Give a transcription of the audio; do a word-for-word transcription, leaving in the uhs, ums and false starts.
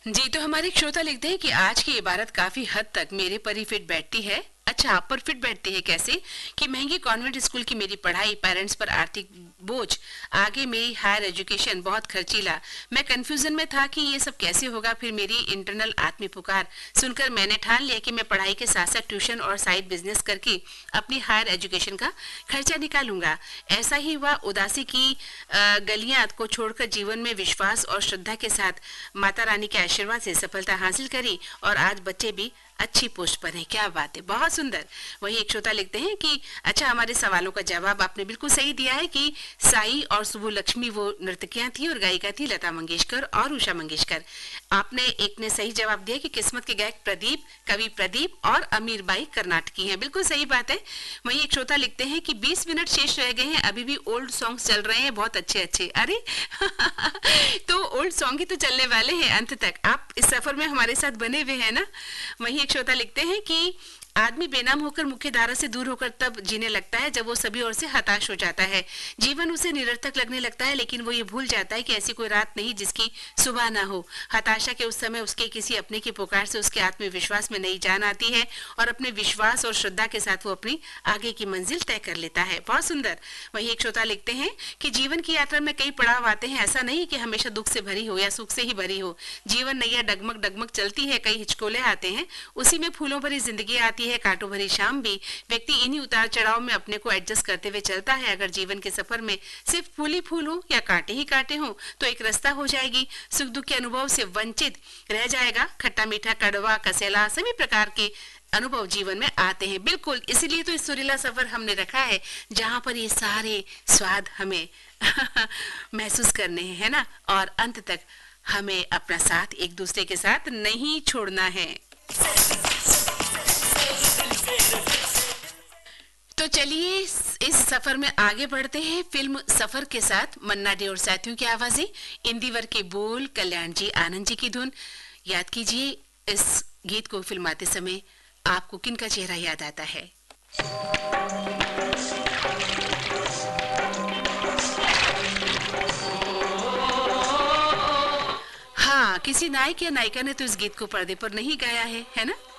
जी, तो हमारे एक श्रोता लिखते हैं कि आज की इबारत काफी हद तक मेरे पर ही फिट बैठती है। अच्छा, आप पर फिट बैठती है कैसे? कि महंगी कॉन्वेंट स्कूल की मेरी पढ़ाई, पेरेंट्स पर आर्थिक बोझ, आगे मेरी हायर एजुकेशन बहुत खर्चीला। मैं कंफ्यूजन में था कि ये सब कैसे होगा। फिर मेरी इंटरनल आत्मी पुकार सुनकर मैंने ठान लिया कि मैं पढ़ाई के साथ साथ ट्यूशन और साइड बिजनेस करके अपनी हायर एजुकेशन का खर्चा निकालूंगा। ऐसा ही हुआ। उदासी की अ, गलियां को छोड़कर जीवन में विश्वास और श्रद्धा के साथ माता रानी के आशीर्वाद से सफलता हासिल करी और आज बच्चे भी अच्छी पोस्ट पर है। क्या बात है, बहुत सुंदर। वही एक श्रोता लिखते हैं कि अच्छा, हमारे सवालों का जवाब आपने बिल्कुल सही दिया है कि साई और सुबु लक्ष्मी वो नर्तकियां थी और गायिका थी लता मंगेशकर और उषा मंगेशकर। आपने एक ने सही जवाब दिया कि किस्मत के गायक प्रदीप, कवि प्रदीप और अमीर बाई कर्नाटकी हैं। बिल्कुल सही बात है। वही एक श्रोता लिखते हैं कि बीस मिनट शेष रह गए हैं, अभी भी ओल्ड सॉन्ग्स चल रहे हैं, बहुत अच्छे अच्छे। अरे तो ओल्ड सॉन्ग ही तो चलने वाले हैं अंत तक। आप इस सफर में हमारे साथ बने हुए हैं ना। वही एक श्रोता लिखते हैं कि आदमी बेनाम होकर मुख्य धारा से दूर होकर तब जीने लगता है जब वो सभी ओर से हताश हो जाता है। जीवन उसे निरर्थक लगने लगता है, लेकिन वो ये भूल जाता है कि ऐसी कोई रात नहीं जिसकी सुबह ना हो। हताशा के उस समय उसके किसी अपने की पुकार से उसके आत्मविश्वास में नई जान आती है और अपने विश्वास और श्रद्धा के साथ वो अपनी आगे की मंजिल तय कर लेता है। बहुत सुंदर। वही एक श्रोता लिखते हैं कि जीवन की यात्रा में कई पड़ाव आते हैं, ऐसा नहीं कि हमेशा दुख से भरी हो या सुख से ही भरी हो। जीवन नैया डगमग डगमग चलती है, कई हिचकोले आते हैं, उसी में फूलों भरी जिंदगी आती है, कांटों भरी शाम भी। व्यक्ति इन्हीं उतार चढ़ाव में अपने को एडजस्ट करते हुए चलता है। अगर जीवन के सफर में सिर्फ फूल ही फूल हो या कांटे ही कांटे हो तो एक रास्ता हो जाएगी। सुख दुख के अनुभव से वंचित रह जाएगा। खट्टा मीठा कड़वा कसेला सभी प्रकार के अनुभव जीवन में आते हैं। बिल्कुल, इसीलिए तो इस सुरीला सफर हमने रखा है जहां पर ये सारे स्वाद हमें महसूस करने हैं, है ना। और अंत तक हमें अपना साथ एक दूसरे के साथ नहीं छोड़ना है। तो चलिए इस सफर में आगे बढ़ते हैं। फिल्म सफर के साथ मन्ना डे और साथियों की आवाजें, इंदिवर के बोल, कल्याण जी आनंद जी की धुन। याद कीजिए इस गीत को फिल्माते समय आपको किनका चेहरा याद आता है? हाँ, किसी नायक या नायिका ने तो इस गीत को पर्दे पर नहीं गाया है, है ना।